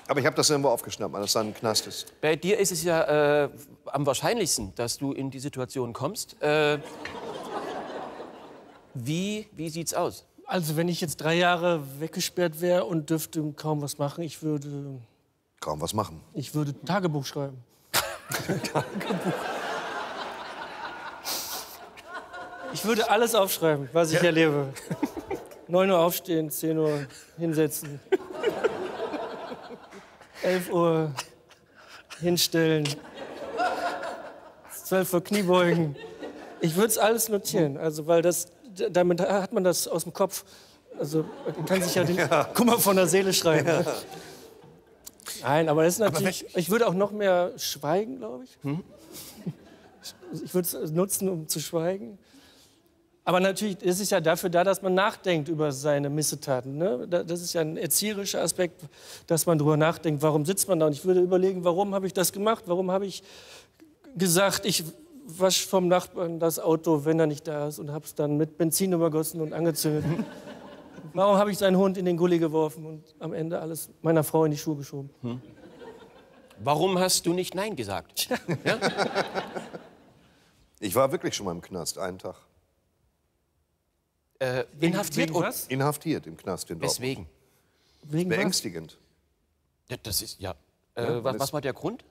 Aber ich habe das irgendwo aufgeschnappt, weil das dann ein Knast ist. Bei dir ist es ja am wahrscheinlichsten, dass du in die Situation kommst. Wie sieht's aus? Also wenn ich jetzt 3 Jahre weggesperrt wäre und dürfte kaum was machen, ich würde Kaum was machen. Tagebuch schreiben. Tagebuch. Ich würde alles aufschreiben, was ich erlebe. 9 Uhr aufstehen, 10 Uhr hinsetzen. 11 Uhr hinstellen. 12 Uhr Kniebeugen. Ich würde es alles notieren, also weil damit hat man das aus dem Kopf. Also man kann sich ja den Kummer von der Seele schreiben. Ja. Nein, aber das ist natürlich. Ich würde auch noch mehr schweigen, glaube ich. Ich würde es nutzen, um zu schweigen. Aber natürlich ist es ja dafür da, dass man nachdenkt über seine Missetaten. Ne? Das ist ja ein erzieherischer Aspekt, dass man darüber nachdenkt, warum sitzt man da. Und ich würde überlegen, warum habe ich das gemacht? Warum habe ich gesagt, ich wasche vom Nachbarn das Auto, wenn er nicht da ist, und habe es dann mit Benzin übergossen und angezündet? Warum habe ich seinen Hund in den Gully geworfen und am Ende alles meiner Frau in die Schuhe geschoben? Warum hast du nicht Nein gesagt? Ja? Ich war wirklich schon mal im Knast, einen Tag. Inhaftiert? Wegen was? Inhaftiert im Knast in Dortmund. Weswegen? Wegen Beängstigend. Ja, das ist, ja. Ja, was war der Grund?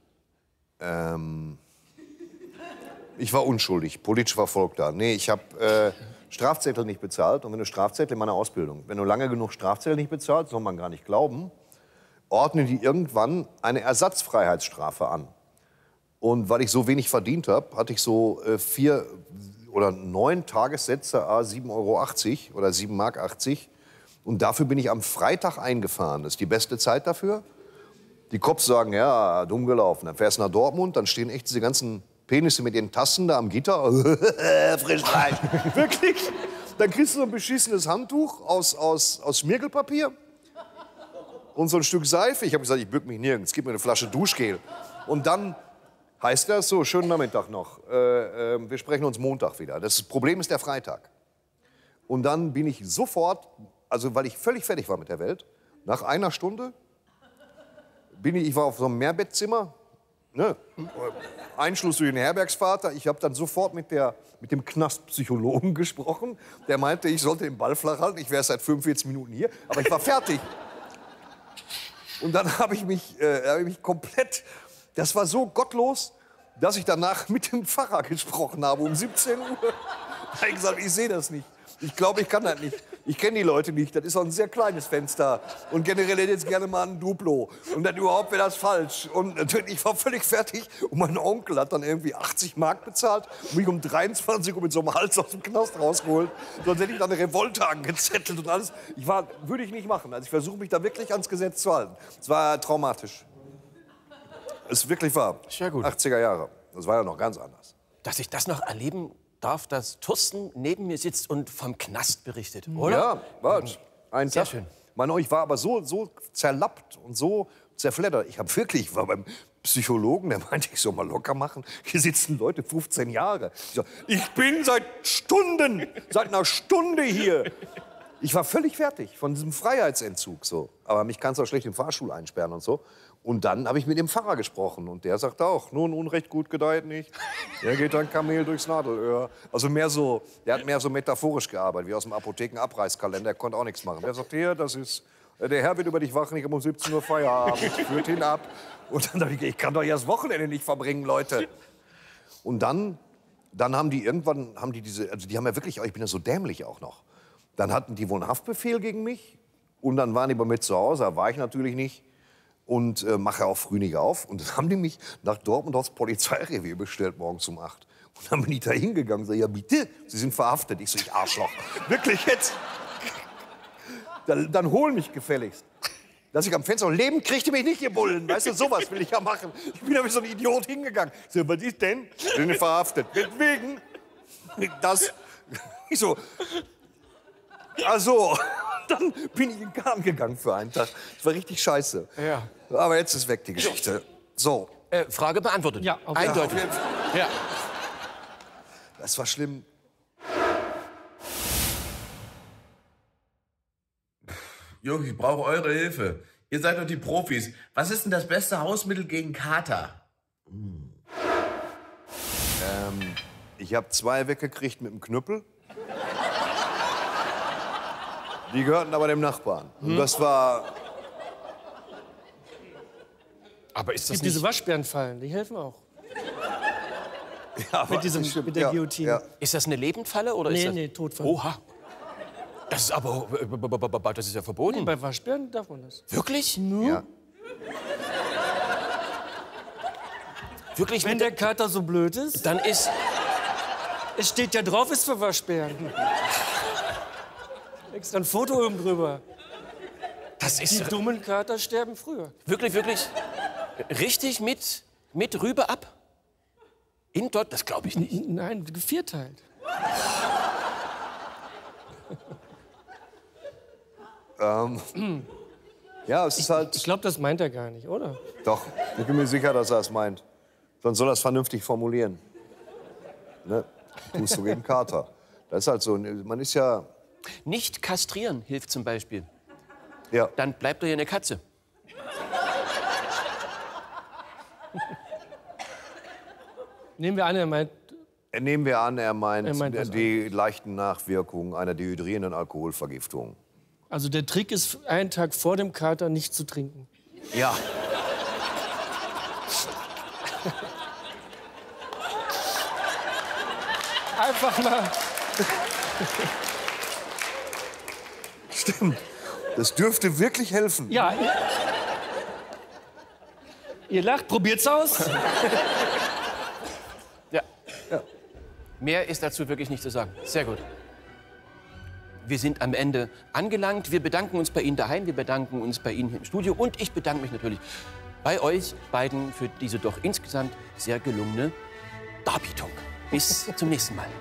Ich war unschuldig, politisch verfolgt da. Nee, ich habe Strafzettel nicht bezahlt. Und wenn du Strafzettel in meiner Ausbildung, wenn du lange genug Strafzettel nicht bezahlst, soll man gar nicht glauben, ordnen die irgendwann eine Ersatzfreiheitsstrafe an. Und weil ich so wenig verdient habe, hatte ich so 4 oder 9 Tagessätze, 7,80 € oder 7,80 Mark. Und dafür bin ich am Freitag eingefahren. Das ist die beste Zeit dafür. Die Cops sagen, ja, dumm gelaufen. Dann fährst du nach Dortmund, dann stehen echt diese ganzen Penisse mit ihren Tassen da am Gitter. Frischfleisch. Wirklich. Dann kriegst du so ein beschissenes Handtuch aus Schmirgelpapier und so ein Stück Seife. Ich habe gesagt, ich bück mich nirgends. Gib mir eine Flasche Duschgel. Und dann heißt das so, schönen Nachmittag noch. Wir sprechen uns Montag wieder. Das Problem ist der Freitag. Und dann bin ich sofort, also weil ich völlig fertig war mit der Welt, nach einer Stunde ich war auf so einem Mehrbettzimmer, ne? Einschluss durch den Herbergsvater. Ich habe dann sofort mit dem Knastpsychologen gesprochen. Der meinte, ich sollte den Ball flach halten. Ich wäre seit 45 Minuten hier, aber ich war fertig. Und dann habe ich mich komplett, das war so gottlos, dass ich danach mit dem Pfarrer gesprochen habe um 17 Uhr. Da habe ich gesagt, ich sehe das nicht. Ich glaube, ich kann das nicht. Ich kenne die Leute nicht. Das ist auch ein sehr kleines Fenster. Und generell hätte ich jetzt gerne mal ein Duplo. Und dann überhaupt wäre das falsch. Und natürlich, ich war völlig fertig. Und mein Onkel hat dann irgendwie 80 Mark bezahlt und mich um 23 Uhr mit so einem Hals aus dem Knast rausgeholt. Sonst hätte ich dann eine Revolte angezettelt und alles. Würde ich nicht machen. Also ich versuche mich da wirklich ans Gesetz zu halten. Es war traumatisch. Es ist wirklich wahr. Sehr gut. 80er Jahre. Das war ja noch ganz anders. Dass ich das noch erleben darf, dass Thorsten neben mir sitzt und vom Knast berichtet, oder? Ja, warte. Sehr schön. Ich war aber so zerlappt und so zerfleddert. Ich war beim Psychologen, der meinte, ich soll mal locker machen. Hier sitzen Leute 15 Jahre. Ich bin seit einer Stunde hier. Ich war völlig fertig von diesem Freiheitsentzug. So. Aber mich kannst du auch schlecht im Fahrstuhl einsperren und so. Und dann habe ich mit dem Pfarrer gesprochen und der sagte auch, nun Unrecht gut gedeiht nicht. Der geht ein Kamel durchs Nadelöhr. Also der hat mehr so metaphorisch gearbeitet, wie aus dem Apothekenabreißkalender. Der konnte auch nichts machen. Der sagte, hier, der Herr wird über dich wachen, ich habe um 17 Uhr Feierabend, führt ihn ab. Und dann dachte ich kann doch ja das Wochenende nicht verbringen, Leute. Und dann haben die die haben ja wirklich, ich bin ja so dämlich auch noch. Dann hatten die wohl einen Haftbefehl gegen mich und dann waren die bei mir zu Hause, da war ich natürlich nicht. Und mache auch früh nicht auf. Und dann haben die mich nach Dortmund aufs Polizeirevier bestellt, morgens um 8. Und dann bin ich da hingegangen und sage, ja bitte, Sie sind verhaftet. Ich so, ich Arschloch. Wirklich jetzt? Dann hol mich gefälligst. Dass ich am Fenster leben, kriegt ihr mich nicht, ihr Bullen. Weißt du, sowas will ich ja machen. Ich bin da wie so ein Idiot hingegangen. Ich so, was ist denn? Ich bin verhaftet. Wegen das. Ich so, also. Dann bin ich in den Garten gegangen für einen Tag. Das war richtig scheiße. Ja. Aber jetzt ist weg, die Geschichte. So. Frage beantwortet. Ja, okay. Eindeutig. Ja. Das war schlimm. Jungs, ich brauche eure Hilfe. Ihr seid doch die Profis. Was ist denn das beste Hausmittel gegen Kater? Ich habe 2 weggekriegt mit dem Knüppel. Die gehörten aber dem Nachbarn. Und das war... Aber ist das Gibt diese Waschbärenfallen, die helfen auch. Ja, Mit der Guillotine. Ja. Ist das eine Lebendfalle oder ist das... Nee, Todfall. Oha. Das ist aber... Das ist ja verboten. Bei Waschbären darf man das. Wirklich? Ja. Wirklich? Wenn der Kater so blöd ist, Dann ist... es steht ja drauf, ist für Waschbären. Extra ein Foto oben drüber. Das Die ist dummen Kater sterben früher. wirklich richtig mit Rübe ab? In dort? Das glaube ich nicht. Nein, gevierteilt. Ja, es ist halt... Ich glaube, das meint er gar nicht, oder? Doch, ich bin mir sicher, dass er es meint. Sonst soll er es vernünftig formulieren. Ne? Tust du gegen Kater. Das ist halt so, man ist ja... Nicht kastrieren hilft zum Beispiel. Ja, Dann bleibt doch hier eine Katze. Nehmen wir an, er meint, nehmen wir an, er meint was die leichten Nachwirkungen einer dehydrierenden Alkoholvergiftung. also der Trick ist, einen Tag vor dem Kater nicht zu trinken. Ja. Einfach mal. Stimmt. Das dürfte wirklich helfen. Ja. Ihr lacht, probiert's aus. Ja. Mehr ist dazu wirklich nicht zu sagen. Sehr gut. Wir sind am Ende angelangt. Wir bedanken uns bei Ihnen daheim, wir bedanken uns bei Ihnen hier im Studio und ich bedanke mich natürlich bei euch beiden für diese doch insgesamt sehr gelungene Darbietung. Bis zum nächsten Mal.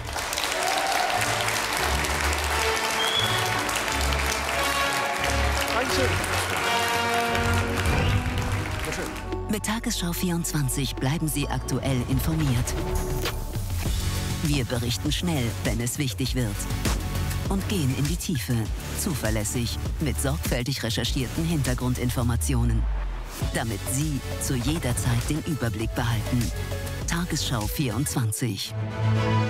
Mit Tagesschau 24 bleiben Sie aktuell informiert. Wir berichten schnell, wenn es wichtig wird. Und gehen in die Tiefe, zuverlässig, mit sorgfältig recherchierten Hintergrundinformationen. Damit Sie zu jeder Zeit den Überblick behalten. Tagesschau 24.